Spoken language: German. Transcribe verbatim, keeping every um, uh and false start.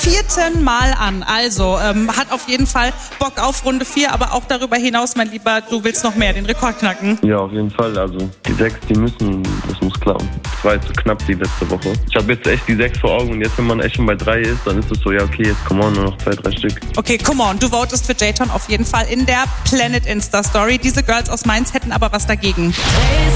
vierten Mal an. Also ähm, hat auf jeden Fall Bock auf Runde vier, aber auch darüber hinaus, mein Lieber, du willst noch mehr, den Rekord knacken. Ja, auf jeden Fall. Also die sechs, die müssen, das muss klappen. Das war jetzt zu knapp die letzte Woche. Ich habe jetzt echt die sechs vor Augen und jetzt, wenn man echt schon bei drei ist, dann ist es so, ja okay, jetzt come on, nur noch zwei, drei Stück. Okay, come on, du votest für J-Town auf jeden Fall in der Planet Insta Story. Diese Girls aus Mainz hätten aber was dagegen.